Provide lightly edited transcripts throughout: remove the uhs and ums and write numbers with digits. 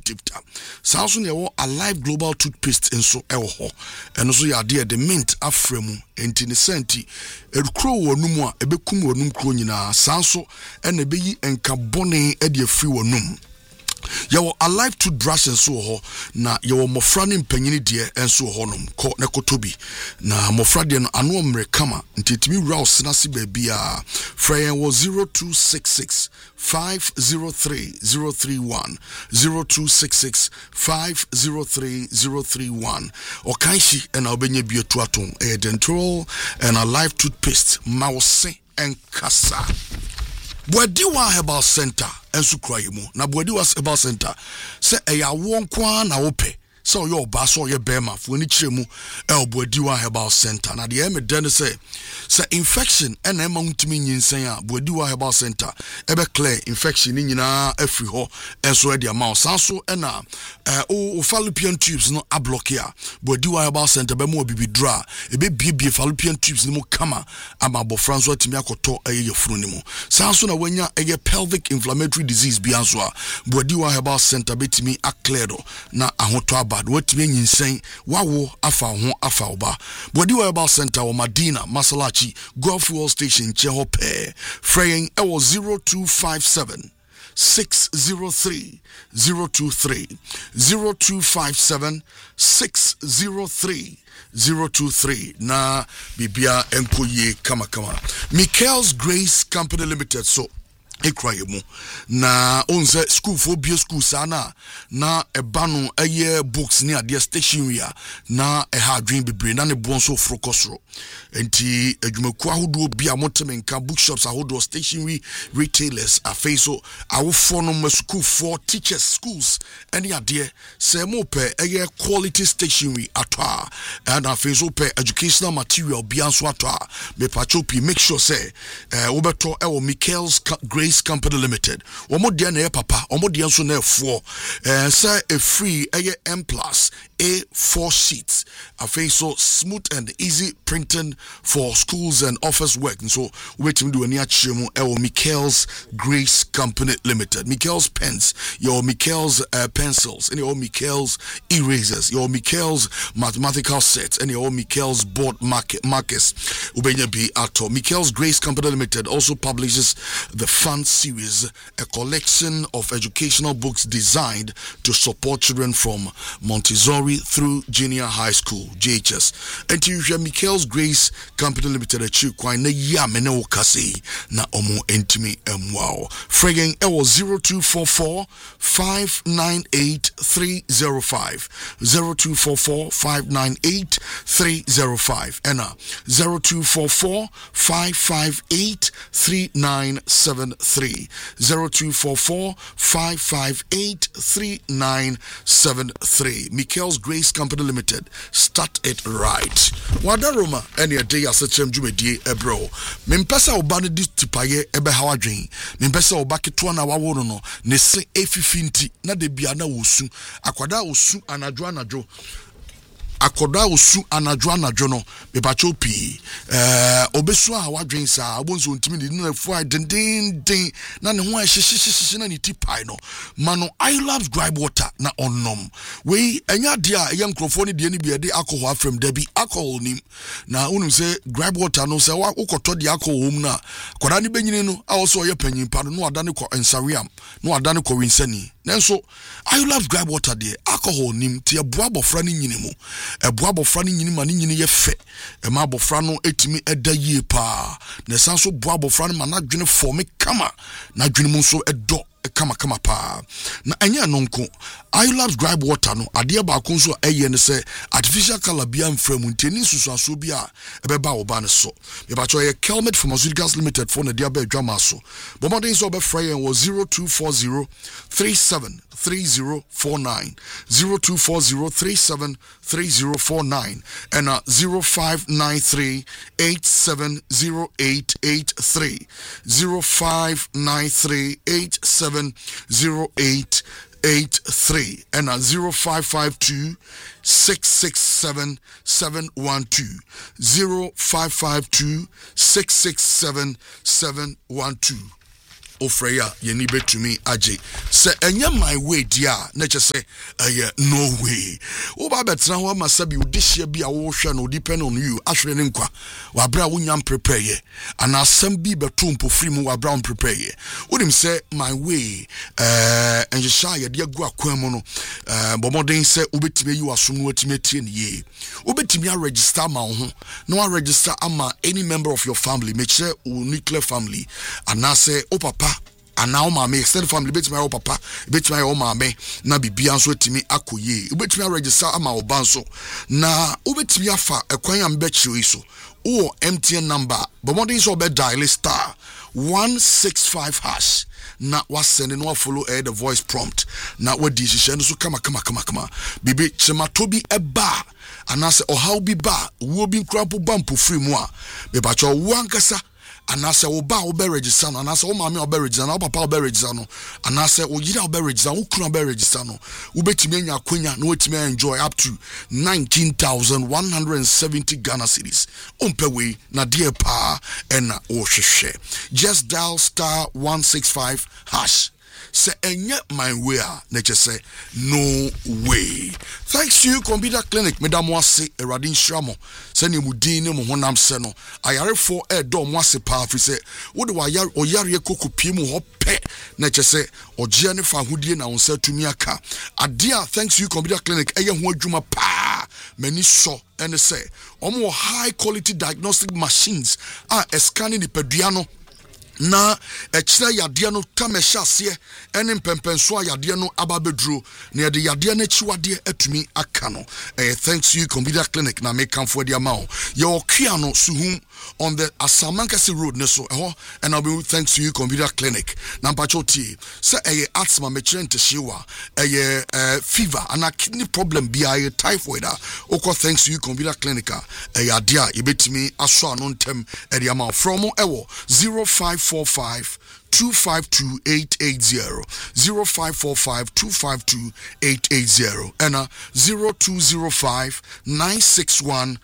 tipta. Sanso ne wo Alive Global toothpaste enso ewo ho. Eno so ya de the mint afremu enti ne senti edukro wonum a ebekum wonum kro nyina sanso ene beyi enka bone e de afri wonum. Yawo Alive toothbrush enso ho na yawo mofra ne mpanyini de enso ho nom ko ne kotobi na mofra de no ano mre kama ntitimi wura senase ba bia frayen wo 0266 503 031 0266 503 031 okanshi ena obenye bietu aton dental and Alive toothpaste mawse enkasa Bwediwa Herbal Center ensu krayemu na Bwediwa Herbal Center se eya wonkwa na wope se oyo ba so oye bema fu ani kiremu Bwediwa Herbal Center na de eme den se infection ena ema ntimi nyinsen a Bwediwa Herbal Center ebe clear infection ni nyina afri ho enso e de ama sanso ena o fallopian tubes no ablock a Bwediwa Herbal Center be mo bibidra ebe bie fallopian tubes ni mo kama ama bofra nso atimi akoto eye yefunu ni mo sanso na wanya eye pelvic inflammatory disease bi anso a Bwediwa Herbal Center betimi akledo na ahoto abad watimi nyinsen wawo afa ho afa oba Bwediwa Herbal Center o Madina Masalachi Gulf Wall Station cheho pe fraying ewo 0257 603 023 0257 603 023 na bibia enkoye kama Michael's Grace Company Limited so ekrayemu na onze school for bio school sana na ebanu eye books ni ade stationery na ha adwen bebre na ne bonso frokosro enti adwumaku ahodo bia motemenka bookshops ahodo stationery retailers afeiso awofo no ma school for teachers schools any ade se mo pe eye quality stationery atwa and afeiso pe educational material bia so atwa me pachopi make sure say obeto ewo Michael's Grace Company Limited. Omodia na papa, omodia so na fo. Say a free M+ A4 sheets. So smooth and easy printing for schools and office work. And so waiting to do any achimo Michael's Grace Company Limited. Michael's pens, your Michael's pencils, and your Michael's erasers, your Michael's mathematical sets, and your Michael's board markers. Ubenya be ato. Michael's Grace Company Limited also publishes the Fun Series, a collection of educational books designed to support children from Montessori through junior high school JHS. And you hear Michael's Grace Company Limited a chikwa na ya mene okase na omo entimi wow. Fraging ewo 0244 598 305 0244 598 305 and 0244 558 3973 0244 558 3973 Michael's Grace Company Limited. Start it right. Wada Roma any day as a jumedie ebro. Mimpesa obani di tipaye ebe hawadrin. Mimpesa obaki tuana wawono no ne se efifinti na de biana usu. Akwada usu anadjo anadjo. Akoda osu anadjo no bebacho pi obesu a wadwen sa abonso ntimi de na fu den na ne ho ahyehyehye na ne tipai no mano I love dry water na onnom we enya de a ye nkrofo ne de ne bi de alcohol from dabi alcohol nim na unum say dry water no say ukoto de alcohol na koda ne benyini no a wo so ye panyimpa no ada ne ko ensariam no ada ne ko winsani nenso I love dry water de alcohol nim te aboa bofra ne nyini mu eboa bofra ne nyini ma ne nyini ye fe e ma bofra no etimi eda yie pa na sanso boa bofra no ma na dwene form kama na dwene mu so edo kama pa na anya nonko I love dry water no ade ba ko so eye ne se artificial color bia mframu nteni susuaso bia ebeba oba ne so me ba cho ye Kelmet Pharmaceuticals Limited for na dia ba adwama so bo modern so be frey was 0240 373049 0240 373049 and 0593 870883 0593 870883 and 0552 667 712 0552 667 712 ofreya yeni betumi agye se enye my way dia na che se no way wo ba betra ho ma sabi udihia bi a wo hwe no depend on you ahwere ne nkwa wa bra wo nyam prepare ye ana asem bi beto mpofiri mu wa bra on prepare ye wonim se my way enje sha ye de agu akwan mu no bomoden se obetime yi wasom no atime tie ne ye obetime a register ma ho no a register ama any member of your family make sure nuclear family ana se o papa ana o mama extended family betime o papa betime o mama na bibia nso atime akoye obetime register ama oba nso na obetime afa ekwan am be chiwe so o MTN number bomodin so be dial star 165 hash na wasend no follow the voice prompt na what decision so kama bibi chematobi eba anase ohaw bi ba wo bi nkrapo bampo free mu a be ba cho wankasa anase wo ba wo be register no anase wo mama wo be register no wo papa wo be register no anase wo yira wo be register wo kunu be register no wo betimi anya kwanya na wo timi enjoy up to 19,170 Ghana cedis umpe we na dear pa ena wo hwehwe just dial star 165 hash say enye my way na che say no way. Thanks to you Computer Clinic madam wase Eradin Shramo say ne mudin ne mo honam se no ayarefo do mo ase pa fi say wo de oyare kokopie mu ho pe na che say oje ne fa hodie na wonsa tumi aka adea. Thanks to you Computer Clinic eye ho adwuma pa mani so and say omo high quality diagnostic machines scanning the peduano na ekira yade no tamehyaase ene mpempenso yade no ababedro na de yade na chiwade atumi aka no thanks you Computer Clinic na make come for the amount your kia no suhum on the Asamankasi road ne so and I'll be thanks to you Computer Clinic na mpachoti say asthma mechire ntehyewa fever and a kidney problem bia typhoid oko thanks to you Computer Clinic yade a yebetimi aso ano ntem e the amount from 0545 252-880 0545-252-880 and 0205-961-109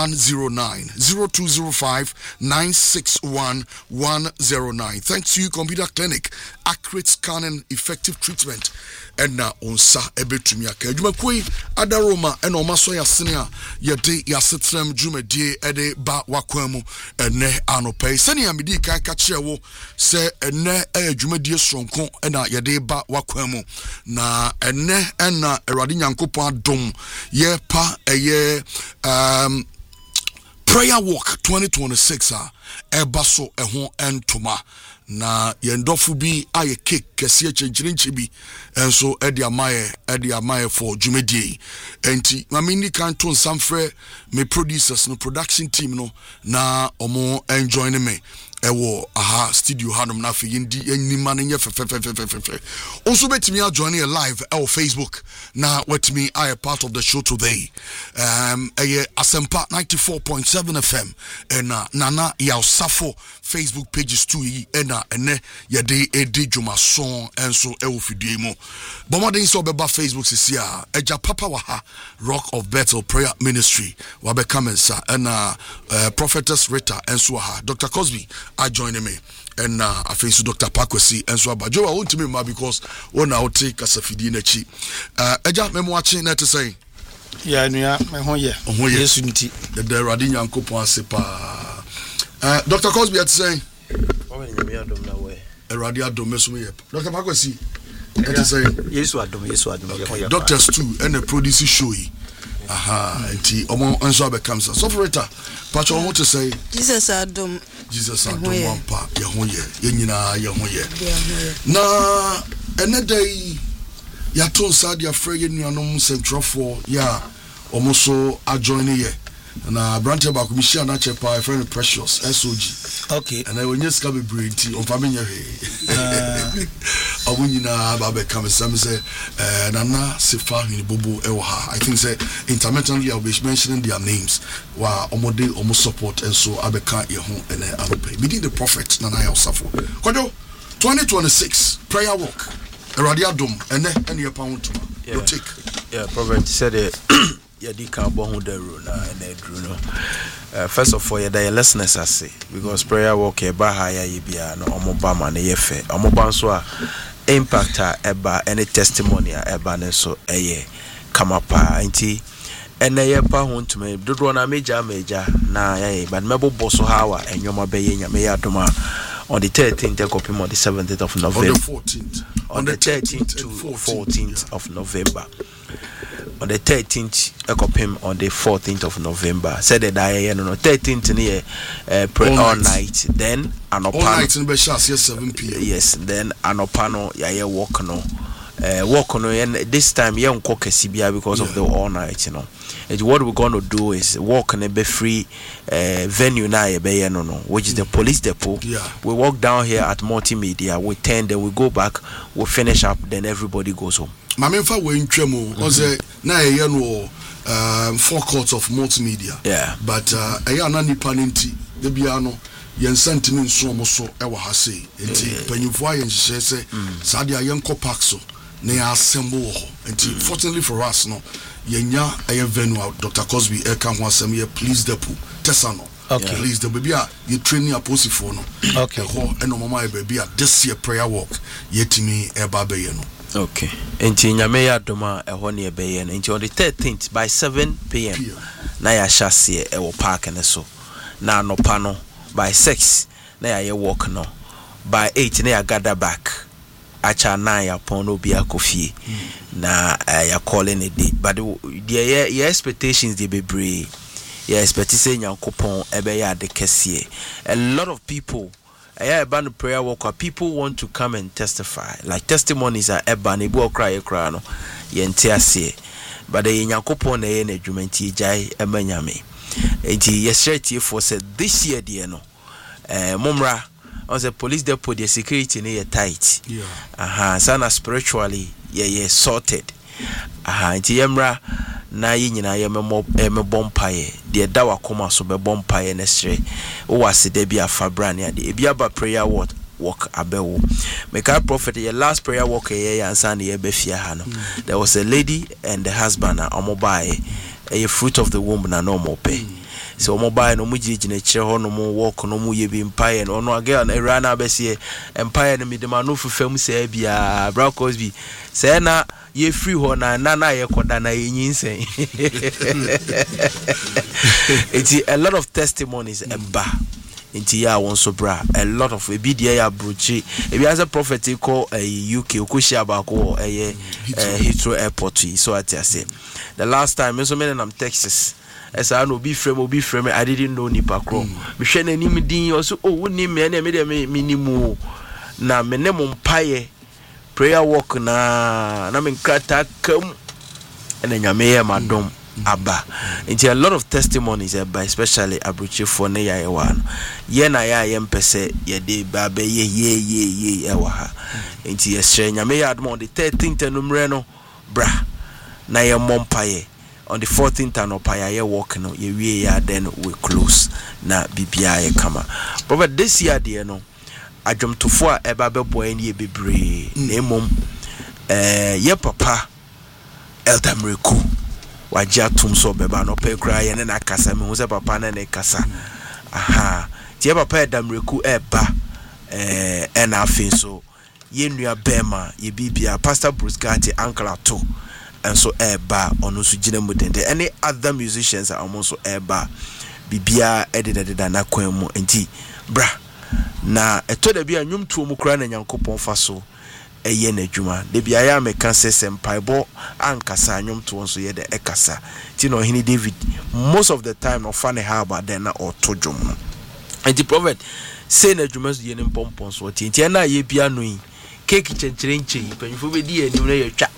0205-961-109. Thanks to you Computer Clinic, accurate scanning, effective treatment and na onsa ebetumi aka adwuma koi adaroma and omaso yasene a yede yasetrem dwumadie ede ba wakwamu ene anopai sene amedi kan ka kyerewo se ene adwumadie sonko na yede ba wakwamu na ene na Awurade Nyankopon adom ye pa prayer walk 2026 eba so eho entoma na yendofu bi aye cake kese chenchirinchi bi enso edi amaye for dwumedie enti mamini kan ton samfre me producers no production team no na omo enjoy me ewo studio hanum na fe yindi enima ne fe also betimi a join live on Facebook na wetimi I part of the show today Asempa 94.7 FM and nana ya safo Facebook pages too ene yede edi dwuma son enso ewo fidie mo bomoden so beba Facebook sisia eja papa wa ha Rock of Bethel Prayer Ministry wa be kamensa and Prophetess Rita enso ha Dr. Cosby I join me and I think so Dr. Pakwesi and so abajo I want to me ma because one out take kasafidi na chi eja me mo achi na to say ya nua me ho ye Yesu nti the Awurade Nyankopon asepa Dr. Cosby at say Awurade adom meso me Dr. Pakwesi at say Yesu adom doctors too and the produce show yi enti omo enso abekam so Rita patch on what to say Jesus adom one part ye ho ye nyina ye ho ye na enedai ya ton sad ya frɛ ye nuanom sentrofo ya omo so ajoin ye na branch back mi share na chepa friend Precious SOG okay and I when you ska be brenti on family he awunyina ba be come some say nana sefa ni bobo e ha I think say intermittently I'll be mentioning their names wa omode omo support and so abeka ye ho ene anope meeting the prophet nana ya osafo kodo 2026 prayer walk Awurade adom ene ye pa wonto you take prophet said Yadika Bohu Deruna and Edruno. First of all, your listeners I say because prayer walk Bahaya Yibia no Omobama ne Yefe. Omobanswa impact eba any testimony eba so eye kamapa nti ene yepa ho ntuma dodo na major na but mebo boso hawa enyoma beye nyame yadoma on the 13th ekopim on the 17th of November on the 13th to 14th of November on the 13th ekopim on the 14th of November said that I no 13th ne pray all night then anopano all night in Beshas 7 p.m. yes then anopano ya walk no and this time you don't cook a because of the all night, you know. And what we're going to do is walk in a be free venue now, which is the police depot. Yeah. We walk down here at Multimedia, we turn, then we go back, we finish up, then everybody goes home. Mamemfa we in Tremo, na 4 courts of Multimedia. Yeah. But ayana ni paninti, the biano. Yen sentiment so moso ewa hase enti panyimfo ayen hye sadia yenko park so na ya assemble ho enti fortunately for us no yenya aye venue Dr. Cosby eka ho asem ye please depo tesano okay please the baby you training apostle no okay ho eno mama e baby this year prayer walk yetimi eba be ye no okay enti nyame ya doma eho ne ebe ye no enti on the 13th by 7 p.m. na ya hyase e wo park ne so na anopa no by 6 na ya walk no by 8 na ya gather back acha 9 upon obi akofie na ya calling a day but the expectations they be brave ya expect say nyankopon ebe ya de kese a lot of people about the prayer walk people want to come and testify like testimonies are eba na ebu okra no ye ntiase but the nyankopon na ye na adwumenti jai emanyame enti yesterday for said this year dear no mumra on the police depot the security near tight sana spiritually ye sorted enti yemra na yinyina ye me bompaye de dawa koma so be bompaye nesre o wasede bia fabra ne ade bia ba prayer walk abewo meka prophet your last prayer walk ye ansa ne ye befia ha no there was a lady and the husband omobaye a fruit of the womb na no more pay so mobile no mujijine kire ho no mo walk no mu ye bi empire no no again na era na besie empire no midema no fufam se bia bra Cosby say na ye free ho na ye koda na yenyinsen it's a lot of testimonies eba inti ya won so bra a lot of ebidia ya brochi ebi as a prophet call UK okushia ba ko Heathrow airport so at say the last time so many am Texas as I know be frame I didn't know nipa kro me hwe na nim din o so woni me na me de minimum na me ne mo mpaye prayer walk na me nkrata kam na nyame ye madom aba into a lot of testimonies by especially abruchi for ne ya ewan ye na ya yempese ye de ba be ye ewa ha into yesre nyame ya admo on the 13th numre no bra na ye mompaye on the 14th anopaya ye walk no ye wie ya then we close na bibia ye kama but this year de no adwomtofo a eba beboy ne ye bebre na emom ye papa Eldamreku wajia tumso beba no pe kra ye ne na kasa me hu se papa na ne kasa aha tie papa Eldamreku eba na afin so ye nua bema ye bibia Pastor Bruce Gatti uncle ato and so eba ono so gina mudende any other musicians are almost eba bibia ededa na kwan mu enti bra na eto da bia nwum tuo mu kra na nyankopon fa so eye na adwuma de bia ya meka sesem paibo ankasa nwum tuo so ye de ekasa ti no hini David most of the time no funny how about then na otojum no enti prophet say na adwuma so ye ne pompon so enti na ye bia no yi cake chencherenche panfo be di anim na ye twa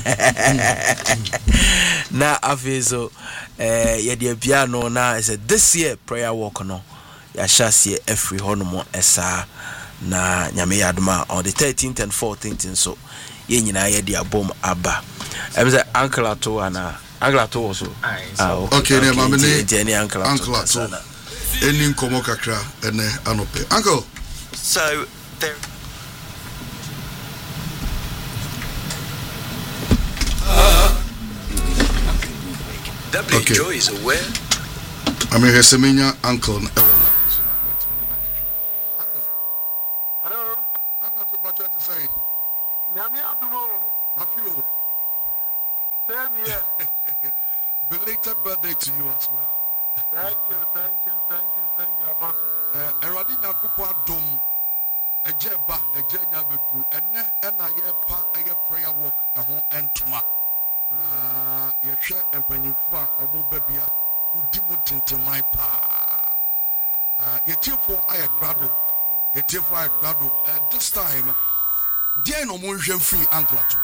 na afezo ye de bia no na say this year prayer walk no ya shase every honomo esa na nyame yadoma on the 13th and 14th so ye nyina ye de abom aba em say uncle ato ana uncle ato also okay ne ma me ne uncle ato eni nkomo kakra ene anope uncle so there Okay. Joy is aware. I mean, Hesemenya uncle. Hello. I'm not too bad to say. Nyami Adumo. Mafio. Same here. Belated birthday to you as well. Thank you, Apostle. Eradi Nyankopɔ adom. Ejeba, ejenya bedru. Ene ena yepa eye prayer walk eho entuma. Na yehwe empanyimfo a omo ba bia udi mu tentemai pa. Yetifo aye krado. This time dear no mo hwe free uncle to.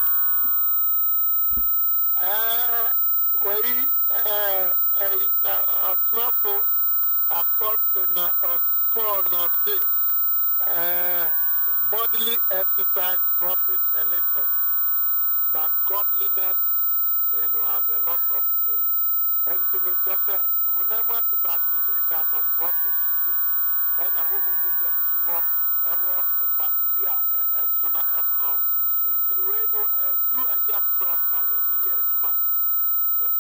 Bodily exercise profits a little, but godliness, has a lot of and to me, when I'm exercising, it has some profit. And I hope you will and Pasudia as soon as a crown. In the through a jack sword now, Juma. Just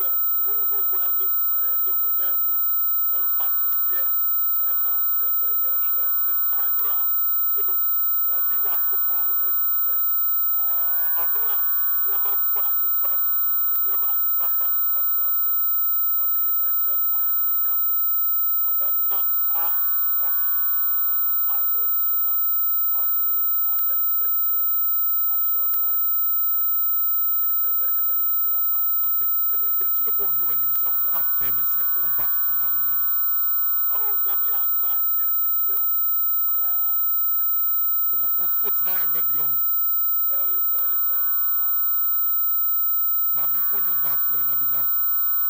when and Pasudia and just a year this time round. I think Uncle Paul Eddie said, Onoa, and Yamampa, Nipambu, and Yama Nipapa, and Quasiasem, or the Eshen when you Yamno, or Ben Namsa, Walkie, so and Paiboy, so now, or the Iron Century, I shall know any Yam. Timmy did it a bayan Chirapa. Okay, and your tear for who and himself are famous, Oba, and I will Yama. Oh, Yami Aduma, you did the cry. Or 49 already on. Very, very, very smart. Mamma, on your back when I'm in Yalco.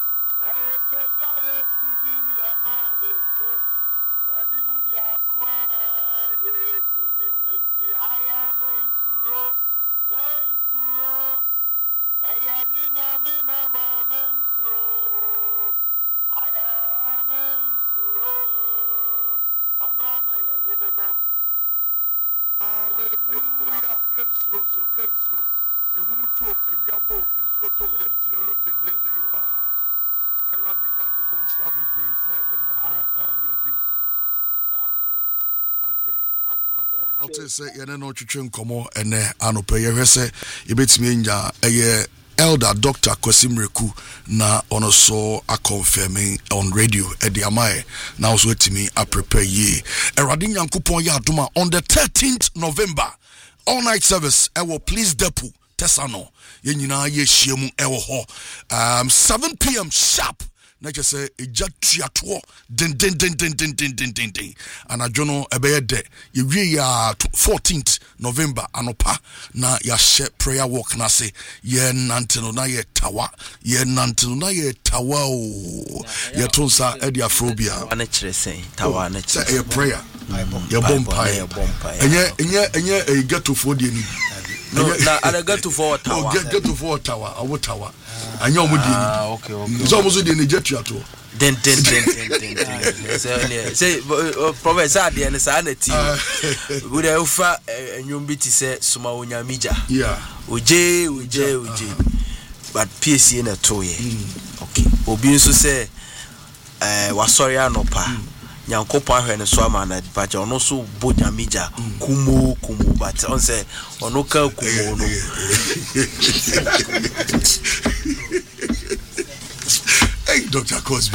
Hallelujah. Yes, so. A woman to a yabo and so to the German den. And Radina Coupon Shabby Brace when you're down your dinko. Okay, Uncle, I'll tell you, say, you know, Chuchin Como and Anope, you say, you bet me a elder Dr. Kosim Reku na ono so a confirming on radio at the Amai. Now so to me I prepare ye. Eradin Yankupon Yaduma on the 13th November. All night service. I will please depu Tesano. Yenina ye shiemu ewo ho. 7 p.m. sharp. Na just say a jatuo din. And I don't know about that. You really 14th November anopa na ya share prayer walk na say ye nantino na ye tawa o ye tonsa e dia frobia ana kire sen tawa na kire say prayer ye bompai enye e geto for die ni no na ana geto for tawa geto for tawa awotawa anya omudi okay so omuzo die ni jetuato den say professor de na sa na ti we dey ufa enyum bi ti say suma onyamija oje but PSA na to ye okay obi nso say wasori anopa nyankopa hwe ne so ama na dipacha ono so bonyamija kumo but on say ono ka kumo no hey Dr. Cosby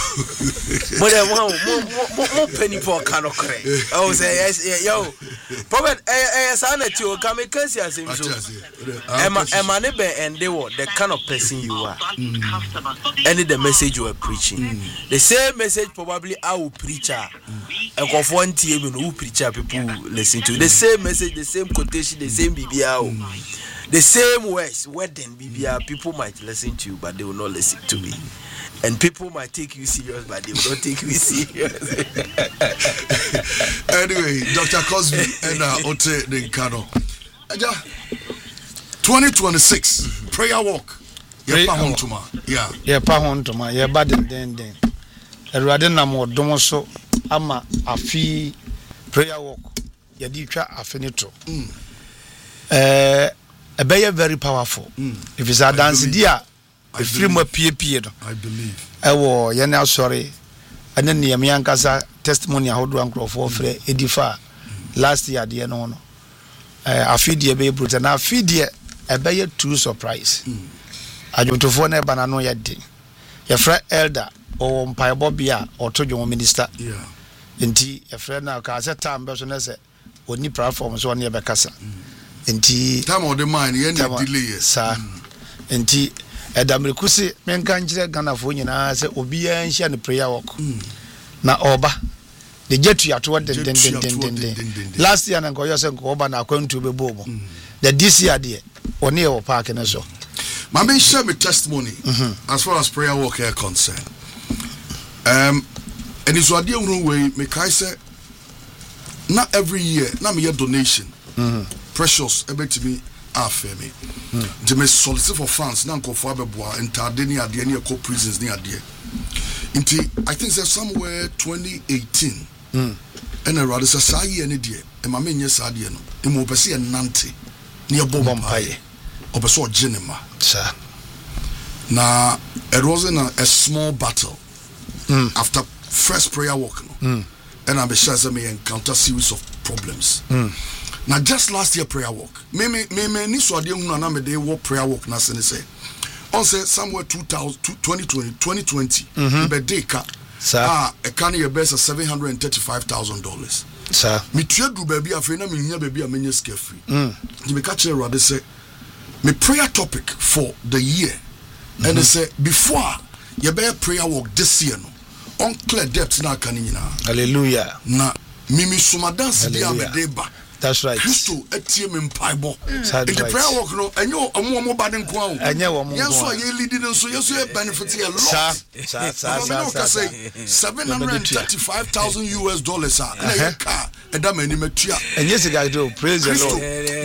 mo penny for cano cre oh say yes yo prophet sanity o come cancer asem so ema ne be ende wo the kind of person you are any the message you are preaching the same message probably I will preach a for ntie me no preacher people listen to the same message the same quotation the same bibia the same words wedding bibia people might listen to you but they will not listen to me. And people might take you serious, but they will not take me serious. Anyway, Dr. Cosby and Ote Denkano. 2026 prayer walk. Yeah, Pahontoma. Yeah, bad den. Erade na mo domo so ama afi prayer walk. Ya di twa afinito. Ebeye very powerful. If it's a dance dia efiri mu pie no I believe ɛwɔ yɛn asɔre ɛne nneɛma yankasa testimony ahodoɔ ankrɔfoɔ frɛ edifa last year deɛ no no afidie be brutal na afidie ɛbɛyɛ true surprise adwomtofoɔ na ɛbana no yɛ den yɛfrɛ elder ɔwɔ mpaebɔ bia ɔto dwom minister nti yɛfrɛ na ka sɛ time bɛ so na sɛ oni platform so ɔne yɛbɛkasa nti time of the mind yɛn delay sa nti ɛdamirikusi menka nkyerɛ Ghanafoɔ nyinaa sɛ obiara nhyia no prayer walk na ɔba the jet to ato den last year na nkoyo sɛ nkoba na akwantu bɛbɔ mu the this year de ɔne yɛ wɔ park ne so ma me share my testimony as far as prayer walk are concerned and is what you way me kai say not every year na me donation precious ebetimi afa me de me solicit for funds na nkofo abeboa entade ne ade ne ekɔ prisons ne ade nti I think say somewhere 2018 and rather say saa ye ne de e ma me nye saa de no e mo pese ye nante ne bompaye obese ogenema sir na it wasn't a small battle after first prayer walk no and I'm sure say me encounter series of problems now just last year prayer walk me ni so ade hu na me dey walk prayer walk na say on say somewhere 2020 be dey ka a can your best $735,000 sir me tuadu baby afei na me nya baby a menye scare free di me catch Rade say me prayer topic for the year and they say before you be prayer walk this year no on clear depths na kan nyina hallelujah na mimi suma dance dia me dey ba that's right Christo etie me mpaibo the prayer walk no enyo omo ba den ko an enye wo mo yeso ye leading so yeso ye benefit a lot sa $735,000 na ye ka eda mani matua enye siga do praise the Lord